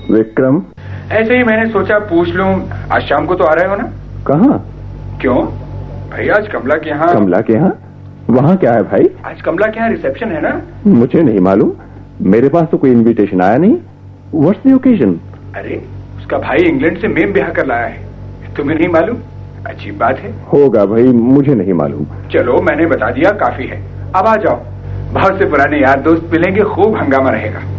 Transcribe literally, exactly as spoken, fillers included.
विक्रम, ऐसे ही मैंने सोचा पूछ लूं, आज शाम को तो आ रहे हो ना? कहाँ? क्यों भाई, आज कमला के यहाँ। कमला के यहाँ? वहाँ क्या है भाई? आज कमला के यहाँ रिसेप्शन है ना? मुझे नहीं मालूम, मेरे पास तो कोई इनविटेशन आया नहीं। What's the occasion? अरे उसका भाई इंग्लैंड से मेम ब्याह कर लाया है, तुम्हें नहीं मालूम? अजीब बात है। होगा भाई, मुझे नहीं मालूम। चलो मैंने बता दिया, काफी है, अब आ जाओ। बहुत से पुराने यार दोस्त मिलेंगे, खूब हंगामा रहेगा।